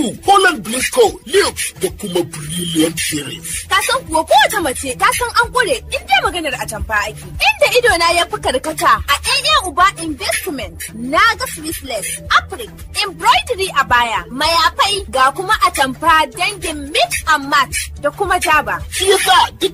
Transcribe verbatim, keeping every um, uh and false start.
Holland Blisco, Lux da kuma Brilliant Series. Ka san kuwa kowace mace ta san an ƙure in dai maganar atamfa ake. Inda ido na ya fi karkata a ɗaya uba investment na ga Swissless, Afrik, embroidery a baya, mayafai ga kuma atamfa dangin mix and match da kuma jaba. Shi yasa duk